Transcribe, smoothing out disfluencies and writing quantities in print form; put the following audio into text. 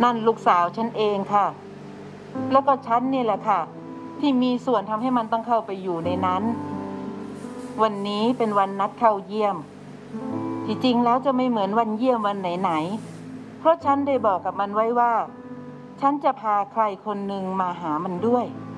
นั่นลูกสาวฉันเองค่ะแล้วก็ฉันนี่แหละค่ะที่มีส่วนทำให้มันต้องเข้าไปอยู่ในนั้นวันนี้เป็นวันนัดเข้าเยี่ยมที่จริงแล้วจะไม่เหมือนวันเยี่ยมวันไหนเพราะฉันได้บอกกับมันไว้ว่าฉันจะพาใครคนหนึ่งมาหามันด้วย